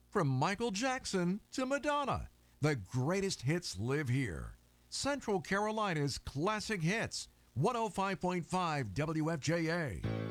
From Michael Jackson to Madonna, the greatest hits live here. Central Carolina's classic hits, 105.5 WFJA.